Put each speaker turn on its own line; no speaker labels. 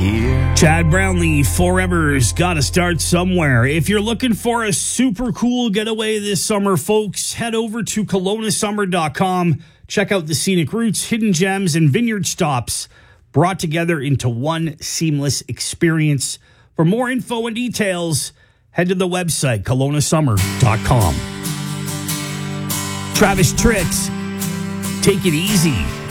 here.
Chad Brownlee, Forever's got to start somewhere. If you're looking for a super cool getaway this summer, folks, head over to KelownaSummer.com. Check out the scenic routes, hidden gems, and vineyard stops brought together into one seamless experience. For more info and details, head to the website, KelownaSummer.com. Travis Tricks, Take It Easy.